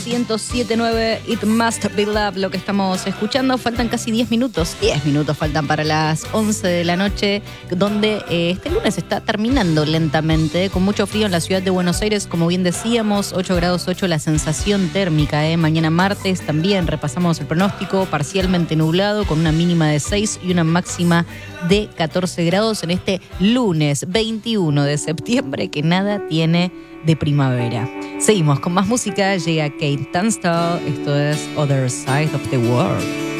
107.9 It Must Be Love, lo que estamos escuchando. Faltan casi 10 minutos. 10 minutos faltan para las 11 de la noche, donde este lunes está terminando lentamente, con mucho frío en la ciudad de Buenos Aires, como bien decíamos, 8 grados 8 la sensación térmica. Mañana martes también repasamos el pronóstico, parcialmente nublado, con una mínima de 6 y una máxima de 14 grados en este lunes 21 de septiembre, que nada tiene de primavera. Seguimos con más música, llega Kate Tunstall, esto es Other Side of the World.